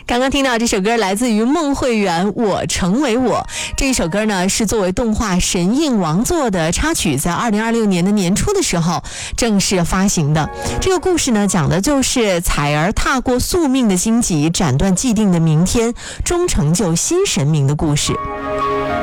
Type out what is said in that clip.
刚刚听到这首歌来自于孟慧圆《我成为我》，这一首歌呢是作为动画《神印王座》的插曲，在2026年的年初的时候正式发行的。这个故事呢讲的就是彩儿踏过宿命的荆棘，斩断既定的明天，终成就新神明的故事。